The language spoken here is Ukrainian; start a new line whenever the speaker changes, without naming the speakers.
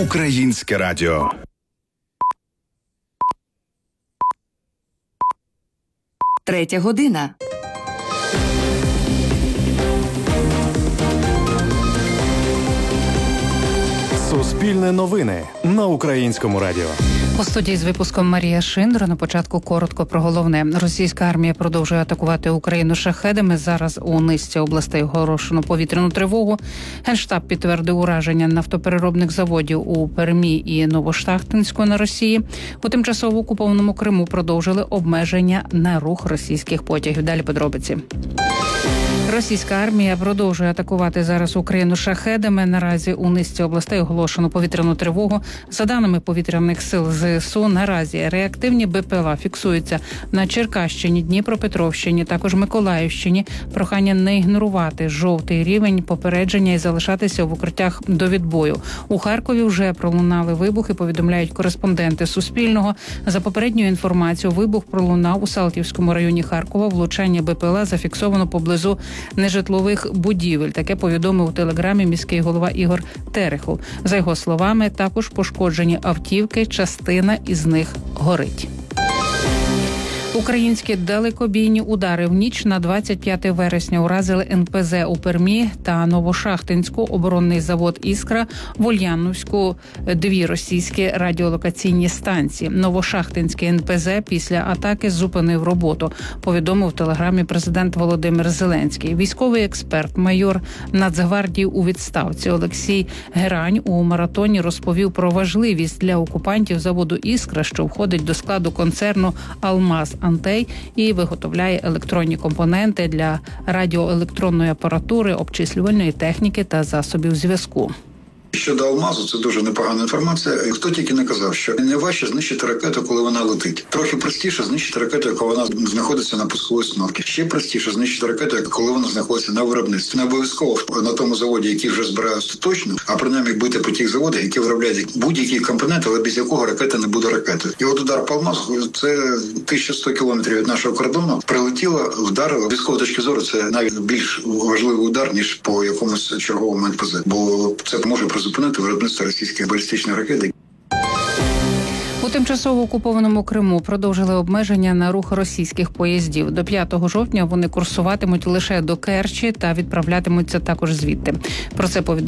Українське радіо.
Третя година.
Суспільне новини на Українському радіо.
У студії з випуском Марія Шиндро. На початку коротко про головне. Російська армія продовжує атакувати Україну шахедами. Зараз у низці областей оголошено повітряну тривогу. Генштаб підтвердив ураження нафтопереробних заводів у Пермі і Новошахтинську на Росії. У тимчасово окупованому Криму продовжили обмеження на рух російських потягів. Далі подробиці. Російська армія продовжує атакувати зараз Україну шахедами. Наразі у низці областей оголошено повітряну тривогу. За даними повітряних сил ЗСУ, наразі реактивні БПЛА фіксуються на Черкащині, Дніпропетровщині, також Миколаївщині. Прохання не ігнорувати жовтий рівень попередження і залишатися в укриттях до відбою. У Харкові вже пролунали вибухи, повідомляють кореспонденти Суспільного. За попередньою інформацією, вибух пролунав у Салтівському районі Харкова. Влучання БПЛА зафіксовано поблизу нежитлових будівель. Таке повідомив у телеграмі міський голова Ігор Терехов. За його словами, також пошкоджені автівки, частина із них горить. Українські далекобійні удари в ніч на 25 вересня уразили НПЗ у Пермі та Новошахтинську, оборонний завод «Іскра», в Ульяновську дві російські радіолокаційні станції. Новошахтинський НПЗ після атаки зупинив роботу, повідомив в телеграмі президент Володимир Зеленський. Військовий експерт, майор Нацгвардії у відставці Олексій Герань у маратоні розповів про важливість для окупантів заводу «Іскра», що входить до складу концерну «Алмаз Антей» і виготовляє електронні компоненти для радіоелектронної апаратури, обчислювальної техніки та засобів зв'язку.
Щодо «Алмазу» – це дуже непогана інформація. Хто тільки не казав, що не важче знищити ракету, коли вона летить. Трохи простіше знищити ракету, коли вона знаходиться на пусковій установці. Ще простіше знищити ракету, коли вона знаходиться на виробництві. Не обов'язково на тому заводі, який вже збирає остаточно, а принаймні бити по тих заводах, які виробляють будь-які компоненти, але без якого ракета не буде ракетою. І от удар по «Алмазу» – це 1100 кілометрів від нашого кордону. Прилетіло, вдарило. З військової точки зору це навіть більш важливий удар, ніж по якомусь черговому НПЗ. Бо це може призупинити виробництво російських балістичних ракет.
У тимчасово окупованому Криму продовжили обмеження на рух російських поїздів. До 5 жовтня вони курсуватимуть лише до Керчі та відправлятимуться також звідти. Про це повідомляє